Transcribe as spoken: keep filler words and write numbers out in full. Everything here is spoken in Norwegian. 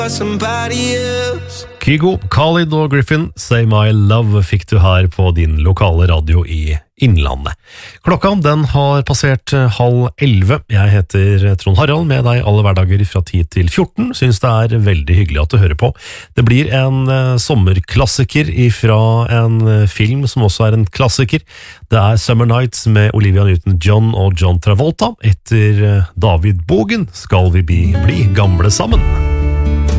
Kygo, Khalid og Griffin, Say My Love fikk du her på din lokale radio i Innlandet. Klokka den har passert halv elleve. Jeg heter Trond Harald, med deg alle hverdager fra ti til fjorten. Synes det er veldig hyggelig at du hører på. Det blir en uh, sommerklassiker ifra en uh, film som også er en klassiker. Det er Summer Nights med Olivia Newton-John og John Travolta. Etter uh, David Bogen skal vi bli, bli gamle sammen.